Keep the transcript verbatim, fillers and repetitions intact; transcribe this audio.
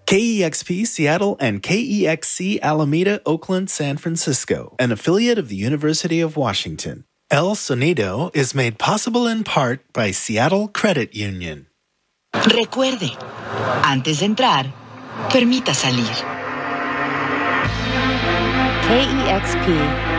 K E X P Seattle and K E X C Alameda, Oakland, San Francisco, an affiliate of the University of Washington. El Sonido is made possible in part by Seattle Credit Union. Recuerde, antes de entrar, permita salir. K E X P